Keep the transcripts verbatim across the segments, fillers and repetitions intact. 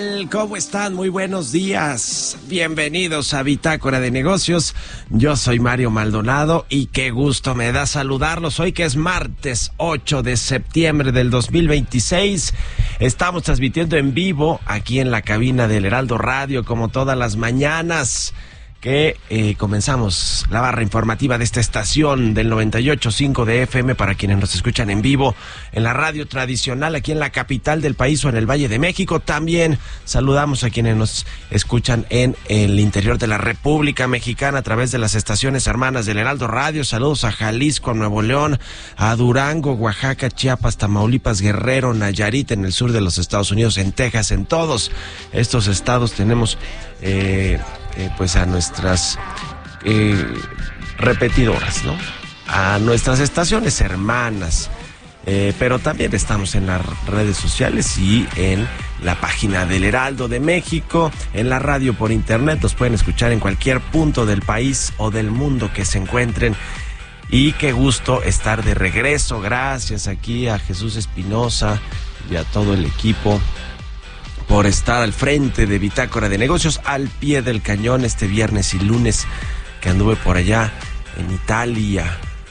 ¿Cómo están? Muy buenos días. Bienvenidos a Bitácora de Negocios. Yo soy Mario Maldonado y qué gusto me da saludarlos hoy que es martes ocho de septiembre del dos mil veintiséis. Estamos transmitiendo en vivo aquí en la cabina del Heraldo Radio como todas las mañanas que eh, comenzamos la barra informativa de esta estación del noventa y ocho punto cinco de F M para quienes nos escuchan en vivo en la radio tradicional aquí en la capital del país o en el Valle de México. También saludamos a quienes nos escuchan en el interior de la República Mexicana a través de las estaciones hermanas del Heraldo Radio. Saludos a Jalisco, a Nuevo León, a Durango, Oaxaca, Chiapas, Tamaulipas, Guerrero, Nayarit en el sur de los Estados Unidos, en Texas. En todos estos estados tenemos eh, Eh, pues a nuestras eh, repetidoras, ¿no? A nuestras estaciones hermanas, eh, pero también estamos en las redes sociales y en la página del Heraldo de México, en la radio por internet. Los pueden escuchar en cualquier punto del país o del mundo que se encuentren. Y qué gusto estar de regreso. Gracias aquí a Jesús Espinosa y a todo el equipo por estar al frente de Bitácora de Negocios, al pie del cañón este viernes y lunes que anduve por allá en Italia,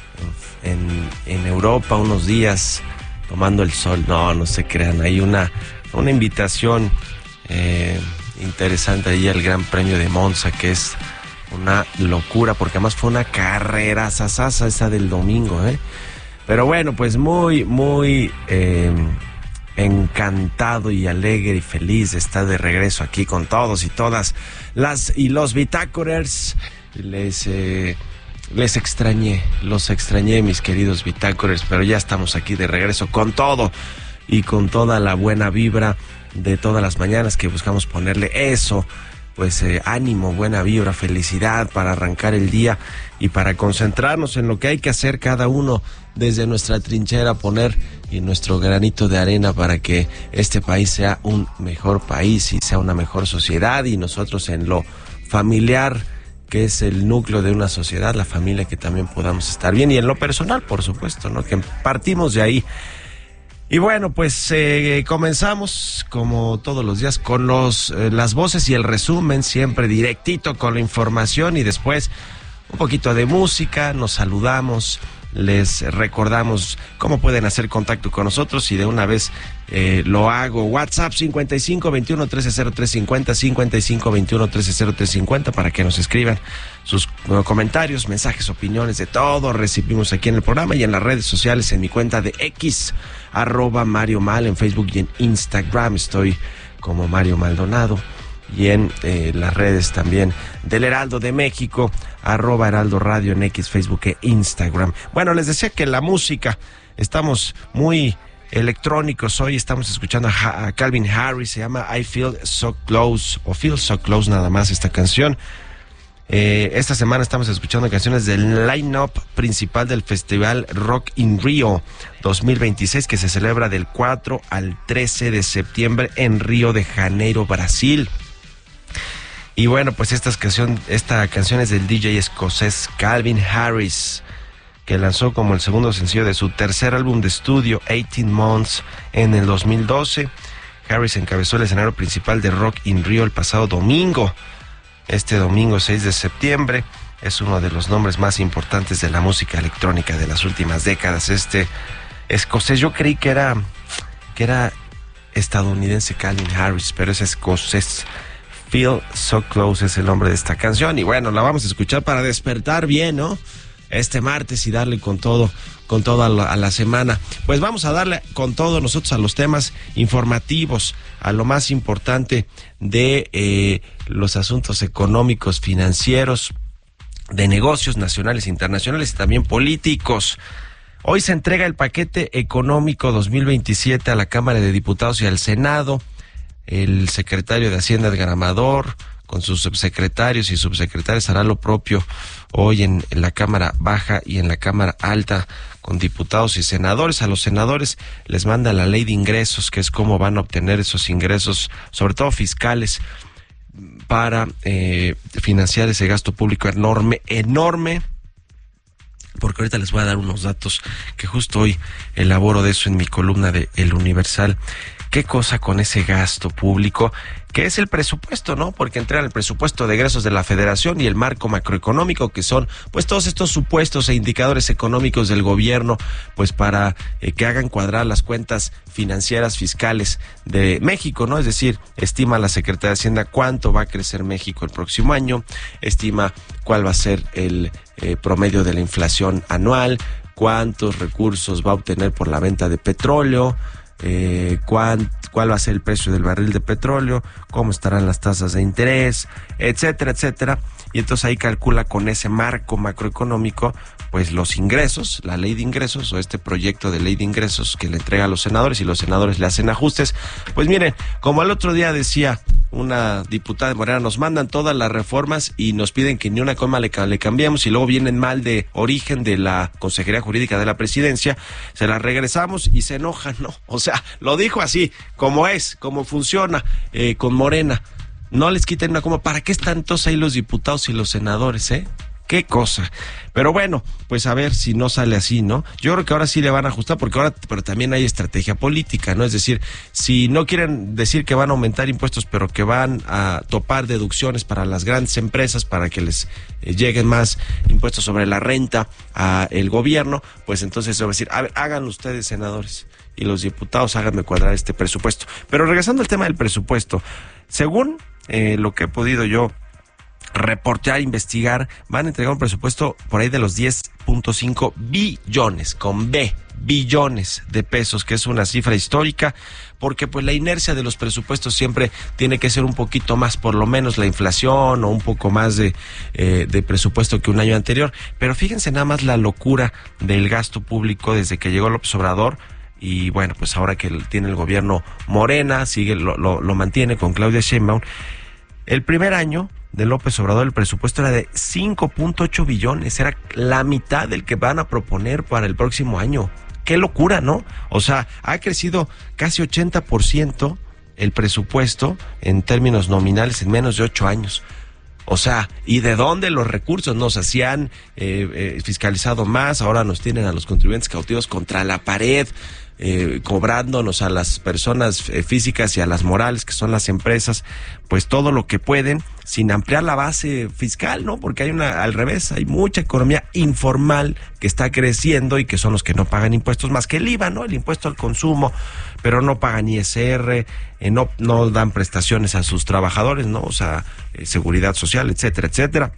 en, en Europa unos días tomando el sol. No, no se crean, hay una, una invitación eh, interesante ahí al Gran Premio de Monza, que es una locura, porque además fue una carrera sasasa esa del domingo, ¿eh? Pero bueno, pues muy, muy... Eh, encantado y alegre y feliz de estar de regreso aquí con todos y todas las y los bitácorers. Les eh, les extrañé, los extrañé, mis queridos bitácorers, pero ya estamos aquí de regreso con todo y con toda la buena vibra de todas las mañanas que buscamos ponerle eso, pues eh, ánimo, buena vibra, felicidad para arrancar el día y para concentrarnos en lo que hay que hacer cada uno desde nuestra trinchera, poner y nuestro granito de arena para que este país sea un mejor país y sea una mejor sociedad, y nosotros en lo familiar, que es el núcleo de una sociedad, la familia, que también podamos estar bien, y en lo personal, por supuesto, ¿no? Que partimos de ahí. Y bueno, pues eh, comenzamos como todos los días con los eh, las voces y el resumen, siempre directito con la información, y después un poquito de música, nos saludamos, les recordamos cómo pueden hacer contacto con nosotros y de una vez eh, lo hago. WhatsApp cincuenta y cinco veintiuno trece cero tres cincuenta, cincuenta y cinco veintiuno trece cero tres cincuenta para que nos escriban sus uh, comentarios, mensajes, opiniones, de todo recibimos aquí en el programa, y en las redes sociales, en mi cuenta de X, arroba Mario Mal, en Facebook y en Instagram estoy como Mario Maldonado, y en eh, las redes también del Heraldo de México, arroba Heraldo Radio en X, Facebook e Instagram. Bueno, les decía que la música, estamos muy electrónicos hoy, estamos escuchando a, a Calvin Harris, se llama I Feel So Close, o Feel So Close nada más esta canción. Eh, esta semana estamos escuchando canciones del line-up principal del Festival Rock in Rio dos mil veintiséis, que se celebra del cuatro al trece de septiembre en Río de Janeiro, Brasil. Y bueno, pues esta canción, esta canción es del D J escocés Calvin Harris, que lanzó como el segundo sencillo de su tercer álbum de estudio, eighteen months, en el dos mil doce. Harris encabezó el escenario principal de Rock in Rio el pasado domingo. Este domingo seis de septiembre es uno de los nombres más importantes de la música electrónica de las últimas décadas. Este escocés, yo creí que era, que era estadounidense Calvin Harris, pero es escocés. Feel So Close es el nombre de esta canción, y bueno, la vamos a escuchar para despertar bien, ¿no? Este martes y darle con todo, con todo a la, a la semana. Pues vamos a darle con todo nosotros a los temas informativos, a lo más importante de eh, los asuntos económicos, financieros, de negocios nacionales, internacionales y también políticos. Hoy se entrega el paquete económico dos mil veintisiete a la Cámara de Diputados y al Senado. El secretario de Hacienda, Edgar Amador, con sus subsecretarios y subsecretarias, hará lo propio hoy en, en la Cámara Baja y en la Cámara Alta, con diputados y senadores. A los senadores les manda la ley de ingresos, que es cómo van a obtener esos ingresos, sobre todo fiscales, para eh, financiar ese gasto público enorme, enorme, porque ahorita les voy a dar unos datos que justo hoy elaboro de eso en mi columna de El Universal, qué cosa con ese gasto público, que es el presupuesto, ¿no? Porque entregan el presupuesto de egresos de la Federación y el marco macroeconómico, que son pues todos estos supuestos e indicadores económicos del gobierno, pues para eh, que hagan cuadrar las cuentas financieras fiscales de México, ¿no? Es decir, estima la Secretaría de Hacienda cuánto va a crecer México el próximo año, estima cuál va a ser el eh, promedio de la inflación anual, cuántos recursos va a obtener por la venta de petróleo, Eh, cuán, cuál va a ser el precio del barril de petróleo, cómo estarán las tasas de interés, etcétera, etcétera. Y entonces ahí calcula con ese marco macroeconómico, pues los ingresos, la ley de ingresos o este proyecto de ley de ingresos que le entrega a los senadores y los senadores le hacen ajustes. Pues miren, como el otro día decía una diputada de Morena, nos mandan todas las reformas y nos piden que ni una coma le, le cambiemos y luego vienen mal de origen de la Consejería Jurídica de la Presidencia, se las regresamos y se enojan, ¿no? O sea, lo dijo así, como es, como funciona eh, con Morena. No les quiten una coma. ¿Para qué están todos ahí los diputados y los senadores, eh? Qué cosa. Pero bueno, pues a ver si no sale así, ¿no? Yo creo que ahora sí le van a ajustar, porque ahora, pero también hay estrategia política, ¿no? Es decir, si no quieren decir que van a aumentar impuestos, pero que van a topar deducciones para las grandes empresas, para que les eh, lleguen más impuestos sobre la renta a el gobierno, pues entonces se va a decir, a ver, hagan ustedes, senadores, y los diputados, háganme cuadrar este presupuesto. Pero regresando al tema del presupuesto, según eh, lo que he podido yo reportear, investigar, van a entregar un presupuesto por ahí de los diez punto cinco billones, con B, billones de pesos, que es una cifra histórica, porque pues la inercia de los presupuestos siempre tiene que ser un poquito más, por lo menos la inflación, o un poco más de, eh, de presupuesto que un año anterior. Pero fíjense nada más la locura del gasto público desde que llegó López Obrador. Y bueno, pues ahora que tiene el gobierno Morena, sigue, lo, lo, lo mantiene con Claudia Sheinbaum. El primer año de López Obrador el presupuesto era de cinco punto ocho billones, era la mitad del que van a proponer para el próximo año. Qué locura, ¿no? O sea, ha crecido casi ochenta por ciento el presupuesto en términos nominales en menos de ocho años. O sea, ¿y de dónde los recursos? Nos hacían eh, eh, fiscalizado más, ahora nos tienen a los contribuyentes cautivos contra la pared, eh, cobrándonos a las personas eh, físicas y a las morales, que son las empresas, pues todo lo que pueden, sin ampliar la base fiscal, ¿no? Porque hay una, al revés, hay mucha economía informal que está creciendo y que son los que no pagan impuestos más que el I V A, ¿no? El impuesto al consumo, pero no pagan I S R, eh, no, no dan prestaciones a sus trabajadores, ¿no? O sea, eh, seguridad social, etcétera, etcétera.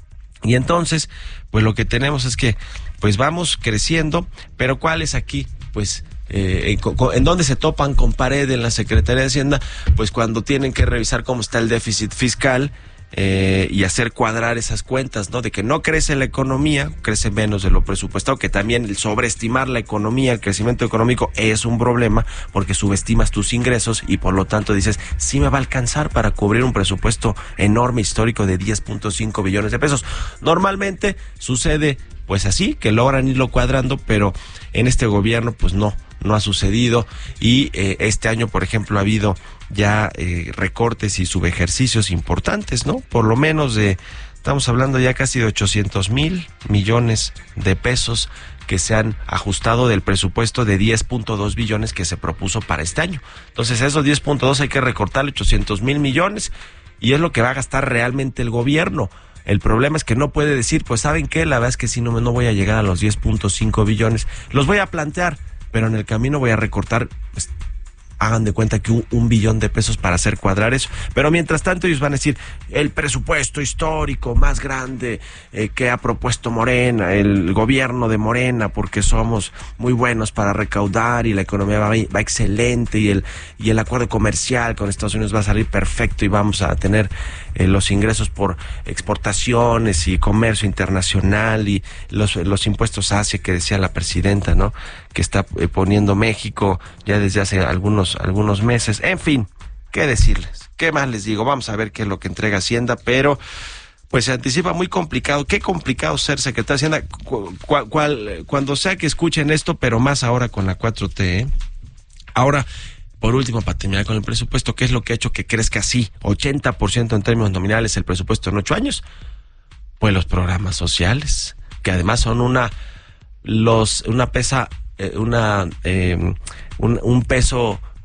Y entonces, pues lo que tenemos es que, pues vamos creciendo, pero ¿cuál es aquí? Pues, Eh, en, en dónde se topan con pared en la Secretaría de Hacienda, pues cuando tienen que revisar cómo está el déficit fiscal eh, y hacer cuadrar esas cuentas, ¿no? De que no crece la economía, crece menos de lo presupuestado, que también el sobreestimar la economía, el crecimiento económico es un problema porque subestimas tus ingresos y por lo tanto dices, sí me va a alcanzar para cubrir un presupuesto enorme histórico de diez punto cinco billones de pesos. Normalmente sucede pues así, que logran irlo cuadrando, pero en este gobierno pues no, no ha sucedido y eh, este año, por ejemplo, ha habido ya eh, recortes y subejercicios importantes, ¿no? Por lo menos de, estamos hablando ya casi de ochocientos mil millones de pesos que se han ajustado del presupuesto de diez punto dos billones que se propuso para este año. Entonces, esos diez punto dos hay que recortarle ochocientos mil millones y es lo que va a gastar realmente el gobierno. El problema es que no puede decir, pues ¿saben qué? La verdad es que si no, no voy a llegar a los diez punto cinco billones. Los voy a plantear, pero en el camino voy a recortar, pues hagan de cuenta que un, un billón de pesos para hacer cuadrar eso. Pero mientras tanto ellos van a decir, el presupuesto histórico más grande eh, que ha propuesto Morena, el gobierno de Morena, porque somos muy buenos para recaudar y la economía va, va excelente y el, y el acuerdo comercial con Estados Unidos va a salir perfecto y vamos a tener eh, los ingresos por exportaciones y comercio internacional y los, los impuestos hacia que decía la presidenta, ¿no? Que está eh, poniendo México ya desde hace algunos algunos meses. En fin, ¿qué decirles? ¿Qué más les digo? Vamos a ver qué es lo que entrega Hacienda, pero pues se anticipa muy complicado. Qué complicado ser secretario de Hacienda, cu cu cual, cuando sea que escuchen esto, pero más ahora con la cuatro T, ¿eh? Ahora, por último, para terminar con el presupuesto, ¿qué es lo que ha hecho que crezca así, ochenta por ciento en términos nominales el presupuesto en ocho años? Pues los programas sociales, que además son una, los, una pesa, eh, una, eh, un, un peso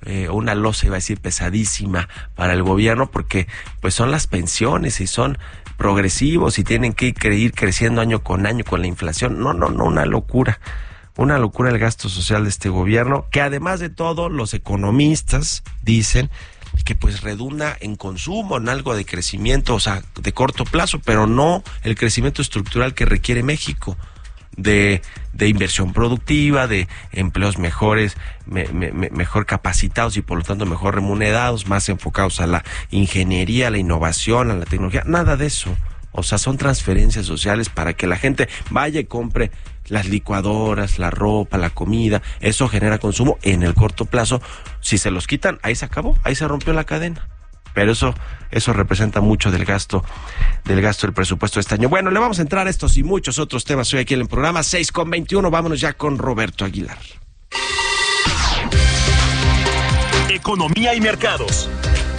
eh, una losa, iba a decir, pesadísima para el gobierno, porque pues son las pensiones y son progresivos y tienen que ir creciendo año con año con la inflación. No, no, no, una locura. Una locura el gasto social de este gobierno, que además de todo, los economistas dicen que pues redunda en consumo, en algo de crecimiento, o sea, de corto plazo, pero no el crecimiento estructural que requiere México, de, de inversión productiva, de empleos mejores, me, me, mejor capacitados y por lo tanto mejor remunerados, más enfocados a la ingeniería, a la innovación, a la tecnología, nada de eso. O sea, son transferencias sociales para que la gente vaya y compre las licuadoras, la ropa, la comida. Eso genera consumo en el corto plazo. Si se los quitan, ahí se acabó, ahí se rompió la cadena. Pero eso eso representa mucho del gasto del gasto del presupuesto de este año. Bueno, le vamos a entrar a estos y muchos otros temas hoy aquí en el programa. seis con veintiuno, vámonos ya con Roberto Aguilar. Economía y mercados.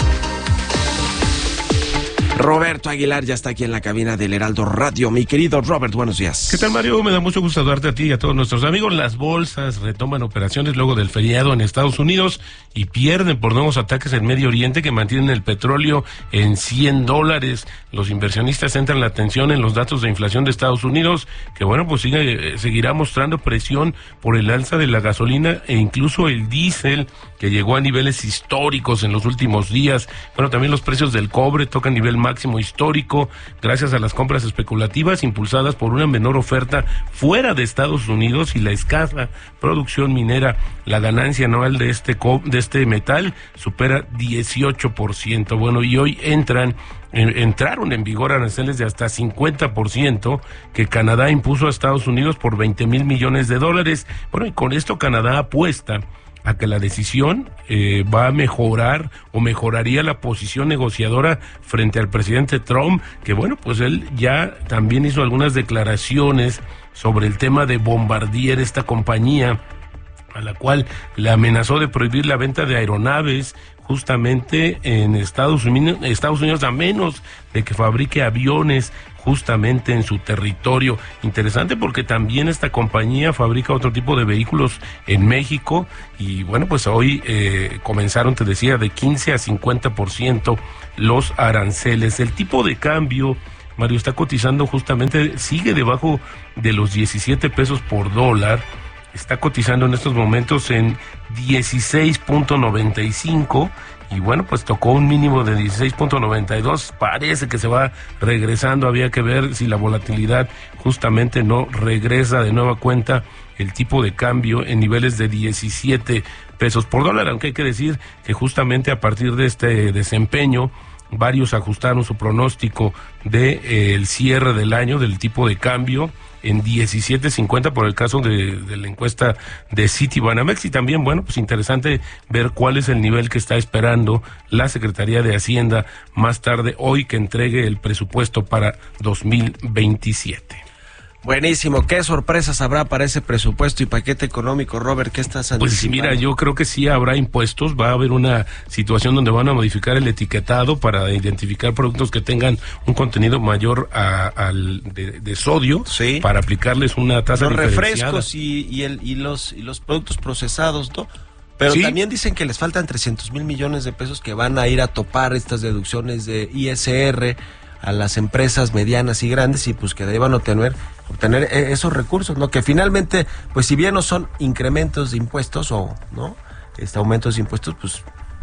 Roberto Aguilar ya está aquí en la cabina del Heraldo Radio. Mi querido Robert, buenos días. ¿Qué tal, Mario? Me da mucho gusto saludarte a ti y a todos nuestros amigos. Las bolsas retoman operaciones luego del feriado en Estados Unidos y pierden por nuevos ataques en Medio Oriente que mantienen el petróleo en cien dólares. Los inversionistas centran la atención en los datos de inflación de Estados Unidos, que bueno, pues sigue, seguirá mostrando presión por el alza de la gasolina e incluso el diésel, que llegó a niveles históricos en los últimos días. Bueno, también los precios del cobre tocan nivel máximo histórico gracias a las compras especulativas impulsadas por una menor oferta fuera de Estados Unidos y la escasa producción minera. La ganancia anual de este co- de este metal supera dieciocho por ciento. Bueno, y hoy entran entraron en vigor aranceles de hasta cincuenta por ciento que Canadá impuso a Estados Unidos por veinte mil millones de dólares. Bueno, y con esto Canadá apuesta a que la decisión eh, va a mejorar o mejoraría la posición negociadora frente al presidente Trump, que bueno, pues él ya también hizo algunas declaraciones sobre el tema de Bombardier, esta compañía a la cual le amenazó de prohibir la venta de aeronaves justamente en Estados Unidos, Estados Unidos a menos de que fabrique aviones justamente en su territorio. Interesante porque también esta compañía fabrica otro tipo de vehículos en México y bueno, pues hoy eh, comenzaron, te decía, de quince a cincuenta por ciento los aranceles. El tipo de cambio, Mario, está cotizando justamente, sigue debajo de los diecisiete pesos por dólar. Está cotizando en estos momentos en dieciséis punto noventa y cinco y bueno, pues tocó un mínimo de dieciséis punto noventa y dos, parece que se va regresando, había que ver si la volatilidad justamente no regresa de nueva cuenta el tipo de cambio en niveles de diecisiete pesos por dólar, aunque hay que decir que justamente a partir de este desempeño varios ajustaron su pronóstico de eh, el cierre del año del tipo de cambio en diecisiete cincuenta por el caso de, de la encuesta de Citibanamex. Y también, bueno, pues interesante ver cuál es el nivel que está esperando la Secretaría de Hacienda más tarde hoy que entregue el presupuesto para dos mil veintisiete. Buenísimo. ¿Qué sorpresas habrá para ese presupuesto y paquete económico, Robert? ¿Qué estás anticipando? Pues mira, yo creo que sí habrá impuestos, va a haber una situación donde van a modificar el etiquetado para identificar productos que tengan un contenido mayor a, al de, de sodio, sí, para aplicarles una tasa los diferenciada. Los refrescos y, y, el, y, los, y los productos procesados, ¿no? Pero sí, también dicen que les faltan trescientos mil millones de pesos que van a ir a topar estas deducciones de I S R a las empresas medianas y grandes y pues que deban obtener obtener esos recursos, ¿no? Que finalmente, pues si bien no son incrementos de impuestos o, ¿no? Este, aumentos de impuestos, pues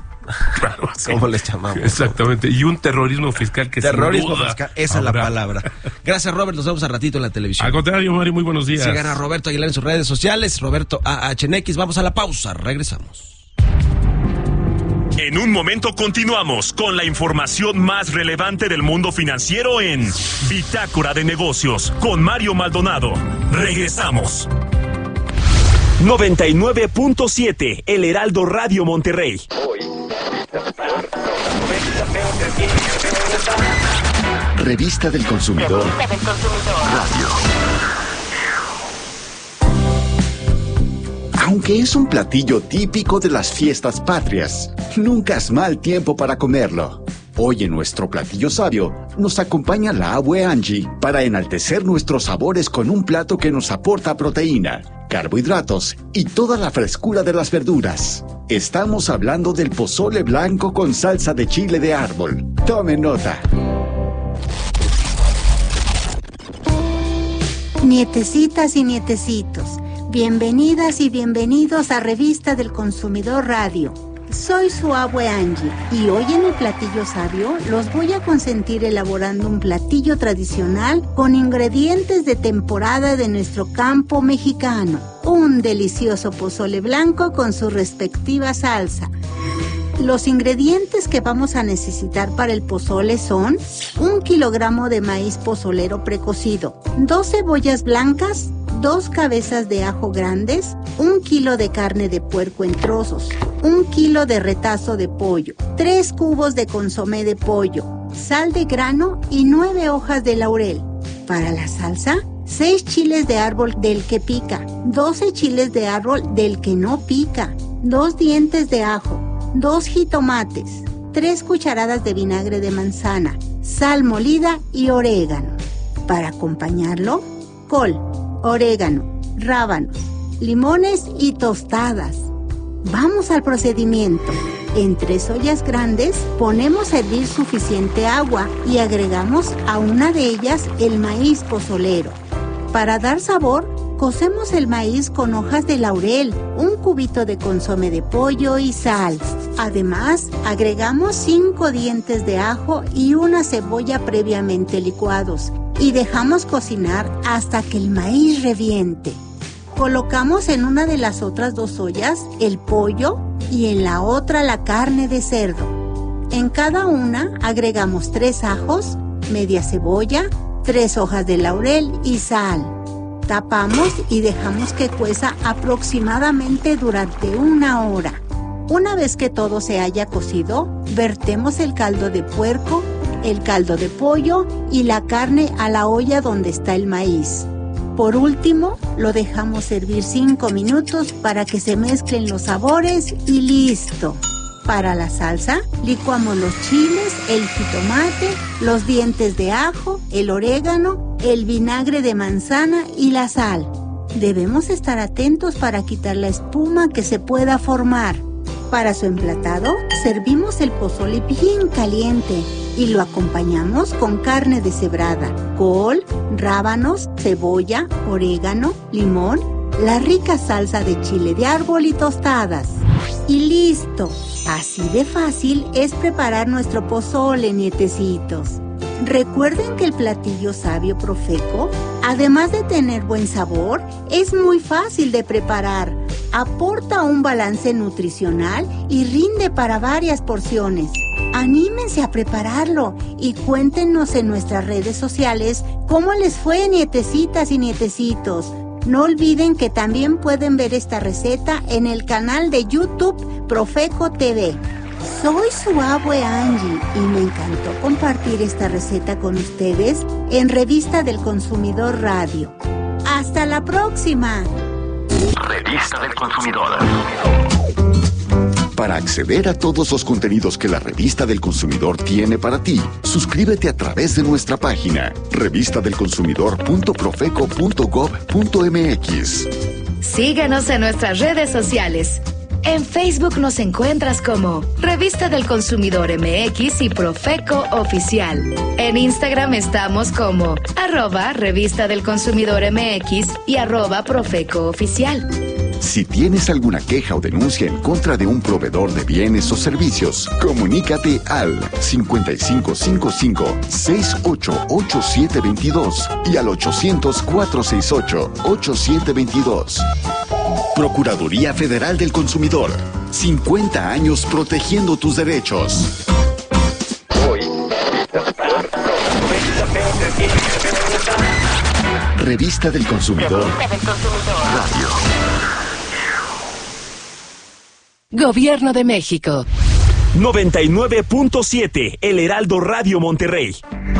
claro, ¿cómo sí les llamamos? Exactamente, ¿no? Y un terrorismo fiscal que terrorismo sin duda fiscal, esa habrá. Es la palabra. Gracias, Robert, nos vemos al ratito en la televisión. Al contrario, Mario, muy buenos días. Sigan a Roberto Aguilar en sus redes sociales, Roberto A H N X. Vamos a la pausa, regresamos. En un momento continuamos con la información más relevante del mundo financiero en Bitácora de Negocios con Mario Maldonado. Regresamos. noventa y nueve punto siete El Heraldo Radio Monterrey. Revista del Consumidor. Radio. Aunque es un platillo típico de las fiestas patrias, nunca es mal tiempo para comerlo. Hoy en nuestro platillo sabio nos acompaña la abue Angie para enaltecer nuestros sabores con un plato que nos aporta proteína, carbohidratos y toda la frescura de las verduras. Estamos hablando del pozole blanco con salsa de chile de árbol. Tome nota. Nietecitas y nietecitos, bienvenidas y bienvenidos a Revista del Consumidor Radio. Soy su abue Angie y hoy en el platillo sabio los voy a consentir elaborando un platillo tradicional con ingredientes de temporada de nuestro campo mexicano. Un delicioso pozole blanco con su respectiva salsa. Los ingredientes que vamos a necesitar para el pozole son un kilogramo de maíz pozolero precocido, dos cebollas blancas, dos cabezas de ajo grandes, un kilo de carne de puerco en trozos, un kilo de retazo de pollo, tres cubos de consomé de pollo, sal de grano y nueve hojas de laurel. Para la salsa, seis chiles de árbol del que pica, doce chiles de árbol del que no pica, dos dientes de ajo, dos jitomates, tres cucharadas de vinagre de manzana, sal molida y orégano. Para acompañarlo, col, orégano, rábanos, limones y tostadas. Vamos al procedimiento. En tres ollas grandes ponemos a hervir suficiente agua y agregamos a una de ellas el maíz pozolero. Para dar sabor, cocemos el maíz con hojas de laurel, un cubito de consomé de pollo y sal. Además, agregamos cinco dientes de ajo y una cebolla previamente licuados y dejamos cocinar hasta que el maíz reviente. Colocamos en una de las otras dos ollas el pollo y en la otra la carne de cerdo. En cada una agregamos tres ajos, media cebolla, tres hojas de laurel y sal. Tapamos y dejamos que cueza aproximadamente durante una hora. Una vez que todo se haya cocido, vertemos el caldo de puerco, el caldo de pollo y la carne a la olla donde está el maíz. Por último, lo dejamos servir cinco minutos para que se mezclen los sabores y listo. Para la salsa, licuamos los chiles, el jitomate, los dientes de ajo, el orégano, el vinagre de manzana y la sal. Debemos estar atentos para quitar la espuma que se pueda formar. Para su emplatado, servimos el pozole bien caliente y lo acompañamos con carne deshebrada, col, rábanos, cebolla, orégano, limón, la rica salsa de chile de árbol y tostadas. Y listo. Así de fácil es preparar nuestro pozole, nietecitos. Recuerden que el platillo sabio Profeco, además de tener buen sabor, es muy fácil de preparar. Aporta un balance nutricional y rinde para varias porciones. Anímense a prepararlo y cuéntenos en nuestras redes sociales cómo les fue, nietecitas y nietecitos. No olviden que también pueden ver esta receta en el canal de YouTube Profeco T V. Soy su abue Angie y me encantó compartir esta receta con ustedes en Revista del Consumidor Radio. ¡Hasta la próxima! Revista del Consumidor. Para acceder a todos los contenidos que la Revista del Consumidor tiene para ti, suscríbete a través de nuestra página revista del consumidor punto profeco punto gob punto mx. Síguenos en nuestras redes sociales. En Facebook nos encuentras como Revista del Consumidor M X y Profeco Oficial. En Instagram estamos como arroba Revista del Consumidor M X y arroba Profeco Oficial. Si tienes alguna queja o denuncia en contra de un proveedor de bienes o servicios, comunícate al cincuenta y cinco cincuenta y cinco, sesenta y ocho, ochenta y siete veintidós y al ochocientos, cuatrocientos sesenta y ocho, ochenta y siete veintidós. Procuraduría Federal del Consumidor. cincuenta años protegiendo tus derechos. Hoy. Revista del Consumidor. Radio. Gobierno de México. noventa y nueve punto siete El Heraldo Radio Monterrey.